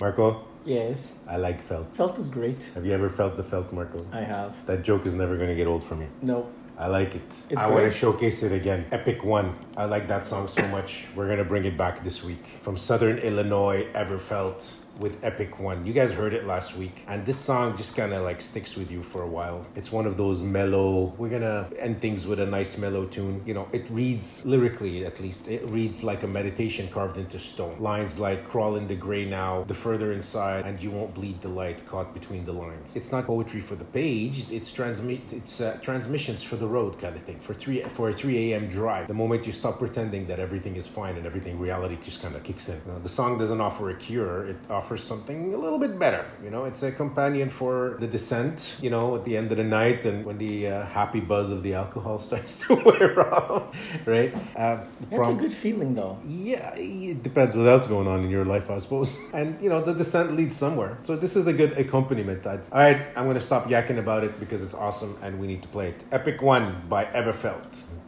Marco, Yes. I like felt. Felt is great. Have you ever felt the felt, Marco? I have. That joke is never going to get old for me. No. I like it. It's I want to great. showcase it again. Epic One. I like that song so much. We're going to bring it back this week. From Southern Illinois, Ever Felt with Epic One. You guys heard it last week. And this song just kind of like sticks with you for a while. It's one of those mellow, we're going to end things with a nice mellow tune. You know, it reads, lyrically at least, it reads like a meditation carved into stone. Lines like, crawl in the gray now, the further inside, and you won't bleed the light caught between the lines. It's not poetry for the page, it's transmissions for the road kind of thing. For a 3 a.m. drive, the moment you stop pretending that everything is fine and everything, reality just kind of kicks in. You know, the song doesn't offer a cure, it offers something a little bit better. You know, it's a companion for the descent, you know, at the end of the night and when the happy buzz of the alcohol starts to wear off, right? That's a good feeling, though. Yeah, it depends what else is going on in your life, I suppose. And, you know, the descent leads somewhere. So this is a good accompaniment. All right, I'm going to stop yakking about it because it's awesome and we need to play it. Epic One by Everfelt.